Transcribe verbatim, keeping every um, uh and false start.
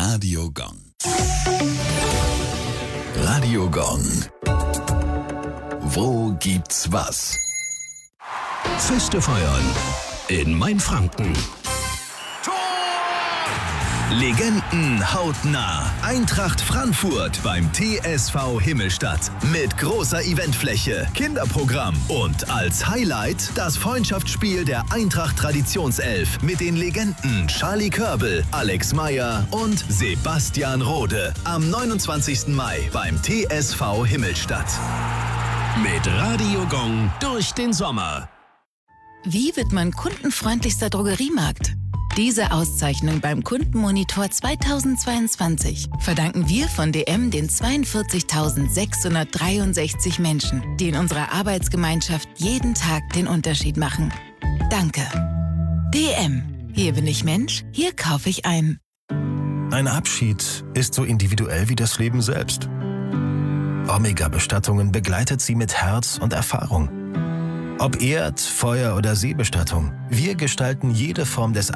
Radio Gong. Radio Gong. Wo gibt's was? Feste feiern in Mainfranken. Legenden hautnah. Eintracht Frankfurt beim T S V Himmelstadt. Mit großer Eventfläche, Kinderprogramm und als Highlight das Freundschaftsspiel der Eintracht Traditionself mit den Legenden Charlie Körbel, Alex Meyer und Sebastian Rode. Am neunundzwanzigsten Mai beim T S V Himmelstadt. Mit Radio Gong durch den Sommer. Wie wird man kundenfreundlichster Drogeriemarkt? Diese Auszeichnung beim Kundenmonitor zweitausendzweiundzwanzig verdanken wir von D M den zweiundvierzigtausendsechshundertdreiundsechzig Menschen, die in unserer Arbeitsgemeinschaft jeden Tag den Unterschied machen. Danke. D M. Hier bin ich Mensch, hier kaufe ich ein. Ein Abschied ist so individuell wie das Leben selbst. Omega-Bestattungen begleitet sie mit Herz und Erfahrung. Ob Erd-, Feuer- oder Seebestattung, wir gestalten jede Form des